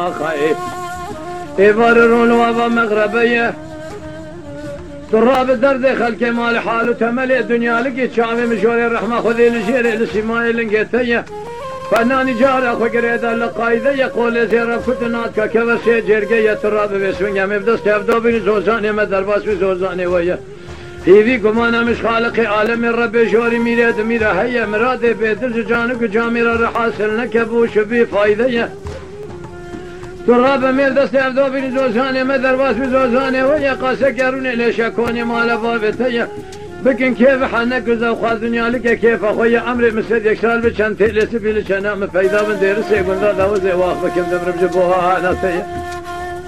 ما خايف يبررون وابا مغربيه تراب الدرد خلق مال حال تملي الدنيا لقيت شامي مشوري الرحمه خذي لشيري لسماي لقيتيه فناني جاري اخو قريدا لقايده يقول زير كتنات كبسي جرقيه تراب بسوين مبدس تبدو بين زوزاني مدرباس بزوزاني ويا هيفي قمانا مش خالق عالم ربي جوري ميراد ميرا هيا مرادي بيدرج جانك جاميرا رحاسل نكبوش بي فايدة تراب ميل دست عبدو بن زوزاني مدر باس بزوزاني ويا قاسا قروني ليش اكوني مال بابتيا بكن كيف حنك زو خال دنيا لك كيف اخويا امري مسد يكسال بچن تلس بيل چنا مفيدا من دير سيغون دا وزي واخ بكم دمر بجبوها انا سي